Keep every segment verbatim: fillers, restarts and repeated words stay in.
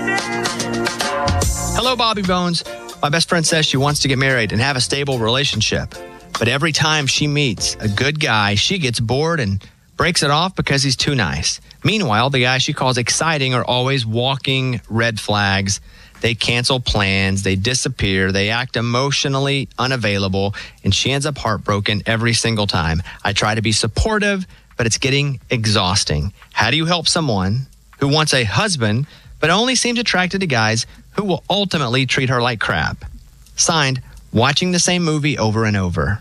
Hello, Bobby Bones. My best friend says she wants to get married and have a stable relationship. But every time she meets a good guy, she gets bored and breaks it off because he's too nice. Meanwhile, the guys she calls exciting are always walking red flags. They cancel plans, they disappear, they act emotionally unavailable, and she ends up heartbroken every single time. I try to be supportive, but it's getting exhausting. How do you help someone who wants a husband, but only seems attracted to guys who will ultimately treat her like crap? Signed, watching the same movie over and over.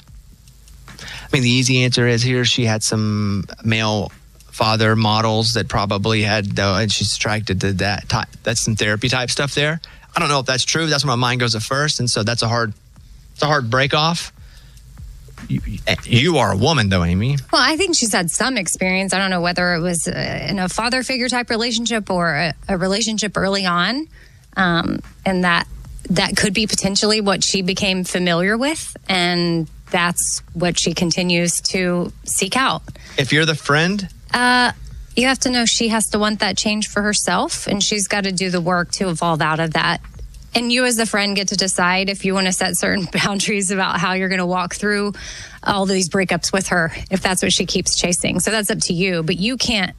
I mean, the easy answer is here she had some male father models that probably had, though, and she's attracted to that type. That's some therapy type stuff there. I don't know if that's true. That's where my mind goes at first, and so that's a hard, it's a hard break off. You, you are a woman, though, Amy. Well, I think she's had some experience. I don't know whether it was uh, in a father figure type relationship or a, a relationship early on, um, and that that could be potentially what she became familiar with, and that's what she continues to seek out. If you're the friend, uh, you have to know she has to want that change for herself, and she's got to do the work to evolve out of that. And you as the friend get to decide if you want to set certain boundaries about how you're going to walk through all these breakups with her, if that's what she keeps chasing. So that's up to you. But you can't,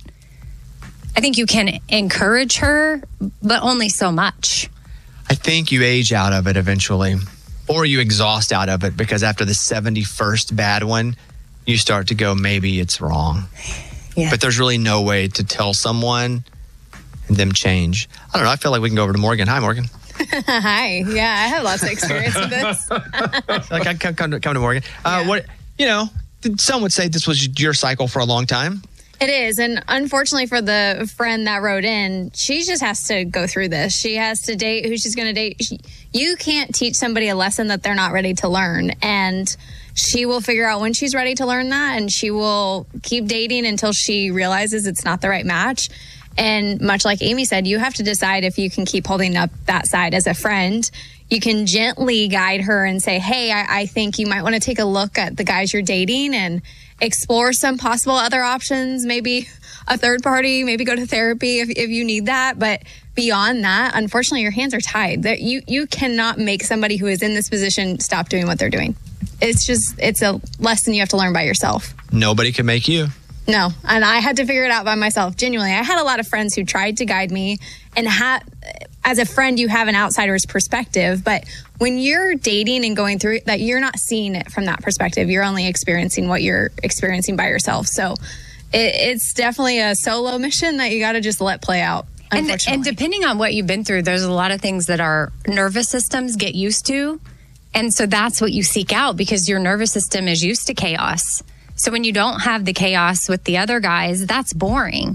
I think you can encourage her, but only so much. I think you age out of it eventually, or you exhaust out of it, because after the seventy-first bad one, you start to go, maybe it's wrong. Yeah. But there's really no way to tell someone and them change. I don't know. I feel like we can go over to Morgan. Hi, Morgan. Hi. Yeah, I have lots of experience with this. Like I come, come, to, come to Morgan. Uh, yeah. What you know? Some would say this was your cycle for a long time. It is, and unfortunately for the friend that wrote in, she just has to go through this. She has to date who she's going to date. She, you can't teach somebody a lesson that they're not ready to learn, and she will figure out when she's ready to learn that, and she will keep dating until she realizes it's not the right match. And much like Amy said, you have to decide if you can keep holding up that side as a friend. You can gently guide her and say, hey, I, I think you might want to take a look at the guys you're dating and explore some possible other options, maybe a third party, maybe go to therapy if, if you need that. But beyond that, unfortunately, your hands are tied. There, you, you cannot make somebody who is in this position stop doing what they're doing. It's just, it's a lesson you have to learn by yourself. Nobody can make you. No, and I had to figure it out by myself. Genuinely, I had a lot of friends who tried to guide me, and ha- as a friend, you have an outsider's perspective. But when you're dating and going through it, that you're not seeing it from that perspective. You're only experiencing what you're experiencing by yourself. So it, it's definitely a solo mission that you got to just let play out. And, and depending on what you've been through, there's a lot of things that our nervous systems get used to. And so that's what you seek out, because your nervous system is used to chaos. So when you don't have the chaos with the other guys, that's boring.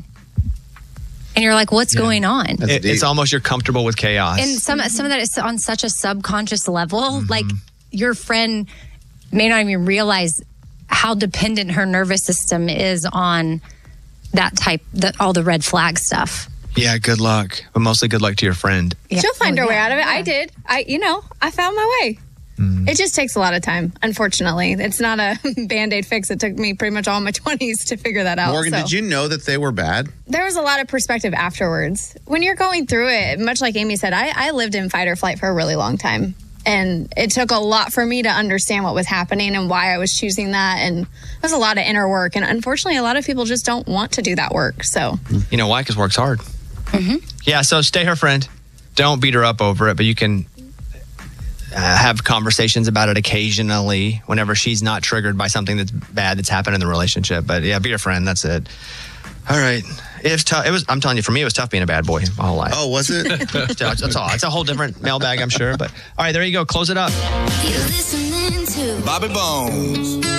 And you're like, what's yeah. going on? It, it's almost you're comfortable with chaos. And some some of that is on such a subconscious level. Mm-hmm. Like your friend may not even realize how dependent her nervous system is on that type, the, all the red flag stuff. Yeah, good luck. But mostly good luck to your friend. Yeah. She'll find oh, her yeah. way out of it. Yeah. I did. I, you know, I found my way. Mm. It just takes a lot of time, unfortunately. It's not a Band-Aid fix. It took me pretty much all my twenties to figure that out. Morgan, so. Did you know that they were bad? There was a lot of perspective afterwards. When you're going through it, much like Amy said, I, I lived in fight or flight for a really long time. And it took a lot for me to understand what was happening and why I was choosing that. And there's a lot of inner work. And unfortunately, a lot of people just don't want to do that work. So, you know why? Because work's hard. Mm-hmm. Yeah, so stay her friend. Don't beat her up over it, but you can uh, have conversations about it occasionally whenever she's not triggered by something that's bad that's happened in the relationship. But yeah, be her friend. That's it. All right. It was tough. It was, I'm telling you, for me, it was tough being a bad boy my whole life. Oh, was it? That's all. It's a whole different mailbag, I'm sure. But all right, there you go. Close it up. You're listening to Bobby Bones.